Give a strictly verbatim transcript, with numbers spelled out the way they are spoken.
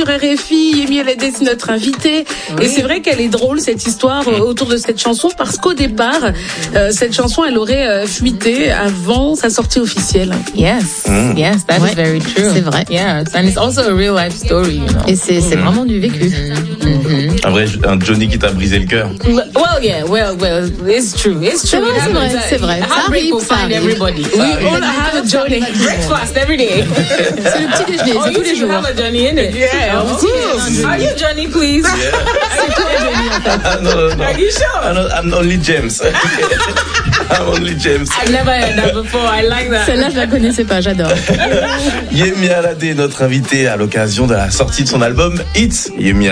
sur R F I. Yemi Alade, c'est notre invitée. Oui. Et c'est vrai qu'elle est drôle, cette histoire euh, autour de cette chanson, parce qu'au départ, euh, cette chanson, elle aurait euh, fuité avant sa sortie officielle. Yes, mm. yes, that ouais. is very true. C'est vrai. Yeah, and it's also a real life story, you know. Et c'est, c'est mm. vraiment du vécu. Mm-hmm. Mm-hmm. Un vrai, un Johnny qui t'a brisé le cœur. Well, yeah, well, well, it's true, it's true. C'est vrai, c'est vrai, c'est vrai. Ça arrive, ça arrive. Everybody. We all have a Johnny. Breakfast every day. C'est le petit déjeuner, c'est tous les jours. Have a Johnny in it. Yeah. Oh, are you Johnny, please? Yeah. C'est toi, Johnny, en fait. No, no, no. Are you sure? I'm, not, I'm only James. I'm only James. I've never heard that before. I like that. Celle-là, je la connaissais pas, j'adore. Yemi Alade, notre invité à l'occasion de la sortie de son album Hits. Yemi